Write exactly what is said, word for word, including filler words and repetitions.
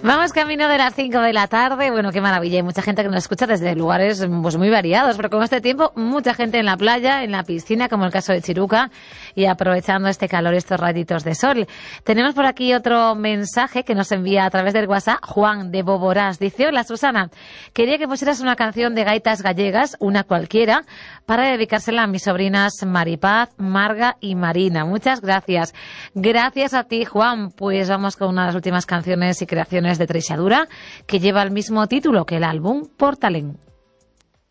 Vamos camino de las cinco de la tarde. Bueno, qué maravilla. Hay mucha gente que nos escucha desde lugares pues muy variados, pero con este tiempo mucha gente en la playa, en la piscina, como el caso de Chiruca, y aprovechando este calor, estos rayitos de sol. Tenemos por aquí otro mensaje que nos envía a través del WhatsApp Juan de Boborás. Dice: hola Susana, quería que pusieras una canción de gaitas gallegas, una cualquiera, para dedicársela a mis sobrinas Maripaz, Marga y Marina. Muchas gracias. Gracias a ti, Juan. Pues vamos con una de las últimas canciones y creaciones de Treixadura, que lleva el mismo título que el álbum Portalén.